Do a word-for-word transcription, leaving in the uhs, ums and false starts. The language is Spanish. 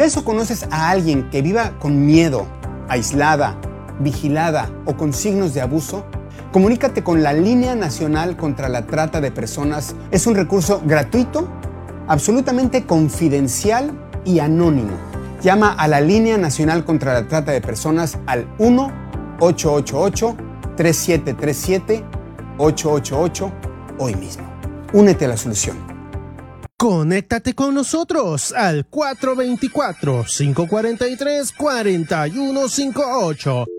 ¿Sabes o conoces a alguien que viva con miedo, aislada, vigilada o con signos de abuso? Comunícate con la Línea Nacional contra la Trata de Personas. Es un recurso gratuito, absolutamente confidencial y anónimo. Llama a la Línea Nacional contra la Trata de Personas al uno ocho ocho ocho, tres siete tres siete, ocho ocho ocho hoy mismo. Únete a la solución. Conéctate con nosotros al cuatro dos cuatro, cinco cuatro tres, cuatro uno cinco ocho.